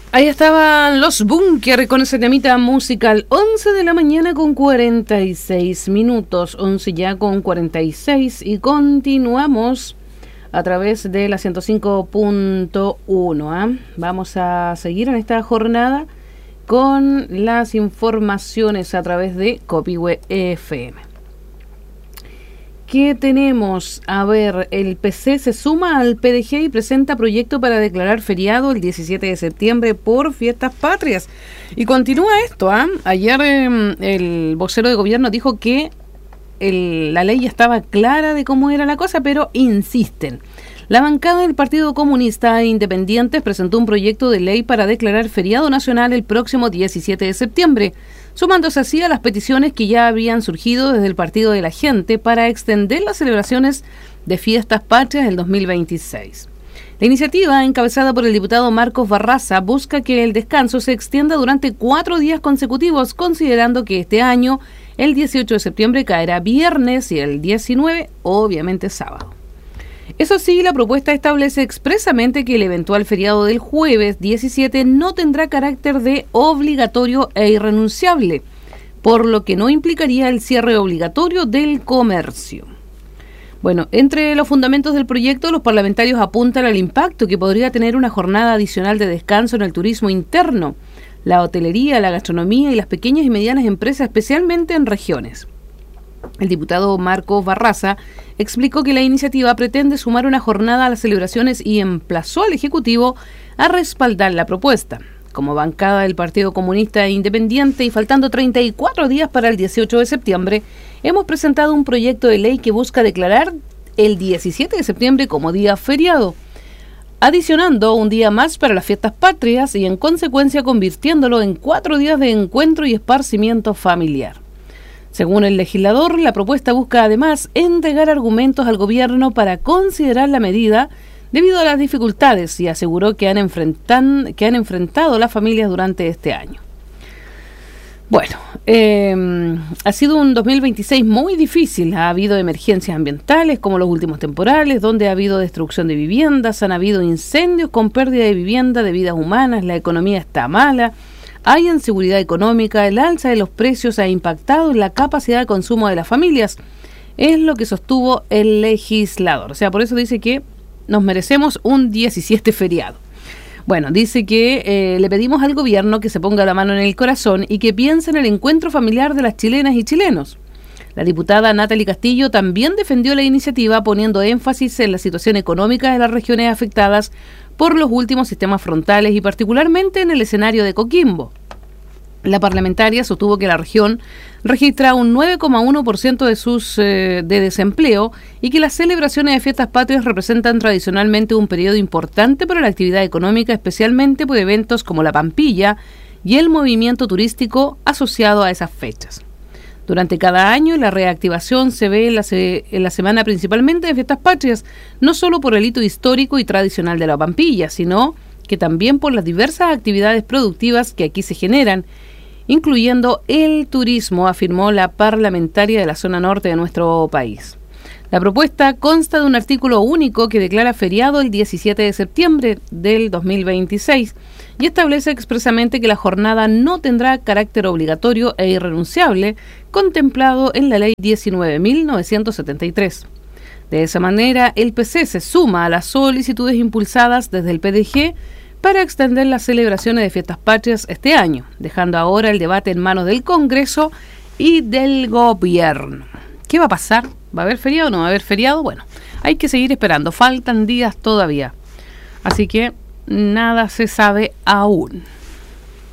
Ahí estaban los Búnker con ese temita musical. 11 de la mañana con 46 minutos. 11 ya con 46 y continuamos a través de la 105.1. Vamos a seguir en esta jornada con las informaciones a través de Copihue FM. ¿Qué tenemos? A ver, el PC se suma al PDG y presenta proyecto para declarar feriado el 17 de septiembre por fiestas patrias. Y continúa esto, ¿ah? Ayer el vocero de gobierno dijo que la ley ya estaba clara de cómo era la cosa, pero insisten. La bancada del Partido Comunista e Independientes presentó un proyecto de ley para declarar feriado nacional el próximo 17 de septiembre, sumándose así a las peticiones que ya habían surgido desde el Partido de la Gente para extender las celebraciones de fiestas patrias del 2026. La iniciativa, encabezada por el diputado Marcos Barraza, busca que el descanso se extienda durante 4 días consecutivos, considerando que este año el 18 de septiembre caerá viernes y el 19, obviamente, sábado. Eso sí, la propuesta establece expresamente que el eventual feriado del jueves 17 no tendrá carácter de obligatorio e irrenunciable, por lo que no implicaría el cierre obligatorio del comercio. Bueno, entre los fundamentos del proyecto, los parlamentarios apuntan al impacto que podría tener una jornada adicional de descanso en el turismo interno, la hotelería, la gastronomía y las pequeñas y medianas empresas, especialmente en regiones. El diputado Marcos Barraza explicó que la iniciativa pretende sumar una jornada a las celebraciones y emplazó al Ejecutivo a respaldar la propuesta. Como bancada del Partido Comunista e Independiente y faltando 34 días para el 18 de septiembre, hemos presentado un proyecto de ley que busca declarar el 17 de septiembre como día feriado, adicionando un día más para las fiestas patrias y en consecuencia convirtiéndolo en 4 días de encuentro y esparcimiento familiar. Según el legislador, la propuesta busca además entregar argumentos al gobierno para considerar la medida debido a las dificultades y aseguró que han enfrentado las familias durante este año. Bueno, ha sido un 2026 muy difícil. Ha habido emergencias ambientales como los últimos temporales, donde ha habido destrucción de viviendas, han habido incendios con pérdida de vivienda, de vidas humanas, la economía está mala. Hay inseguridad económica, el alza de los precios ha impactado en la capacidad de consumo de las familias. Es lo que sostuvo el legislador. O sea, por eso dice que nos merecemos un 17 feriado. Bueno, dice que le pedimos al gobierno que se ponga la mano en el corazón y que piense en el encuentro familiar de las chilenas y chilenos. La diputada Natalie Castillo también defendió la iniciativa poniendo énfasis en la situación económica de las regiones afectadas por los últimos sistemas frontales y particularmente en el escenario de Coquimbo. La parlamentaria sostuvo que la región registra un 9,1% de desempleo y que las celebraciones de fiestas patrias representan tradicionalmente un periodo importante para la actividad económica, especialmente por eventos como la Pampilla y el movimiento turístico asociado a esas fechas. Durante cada año, la reactivación se ve en la semana principalmente de fiestas patrias, no solo por el hito histórico y tradicional de la Pampilla, sino que también por las diversas actividades productivas que aquí se generan, incluyendo el turismo, afirmó la parlamentaria de la zona norte de nuestro país. La propuesta consta de un artículo único que declara feriado el 17 de septiembre del 2026 y establece expresamente que la jornada no tendrá carácter obligatorio e irrenunciable, contemplado en la Ley 19.973. De esa manera, el PC se suma a las solicitudes impulsadas desde el PDG para extender las celebraciones de fiestas patrias este año, dejando ahora el debate en manos del Congreso y del Gobierno. ¿Qué va a pasar? ¿Va a haber feriado o no va a haber feriado? Bueno, hay que seguir esperando, faltan días todavía. Así que nada se sabe aún.